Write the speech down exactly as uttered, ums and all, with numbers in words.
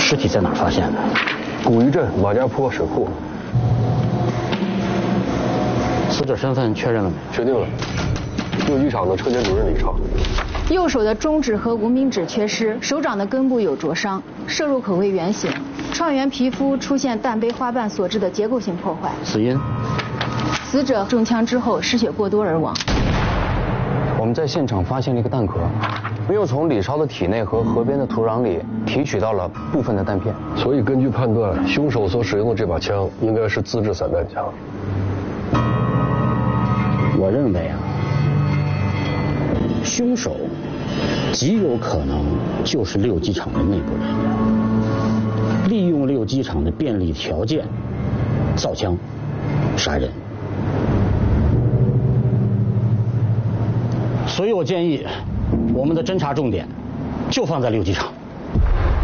尸体在哪儿发现的？ 古鱼镇马家坡水库。 死者身份确认了没？ 决定了，六机厂的车间主任李超。 右手的中指和无名指缺失，手掌的根部有灼伤，射入口为圆形，创源皮肤出现弹杯花瓣所致的结构性破坏。 死因？ 死者中枪之后失血过多而亡。 我们在现场发现了一个弹壳，并又从李超的体内和河边的土壤里提取到了部分的弹片， 所以根据判断，凶手所使用的这把枪应该是自制散弹枪。 我认为啊，凶手极有可能就是六机厂的内部人员，利用六机厂的便利条件造枪杀人。所以我建议，我们的侦查重点就放在六机厂。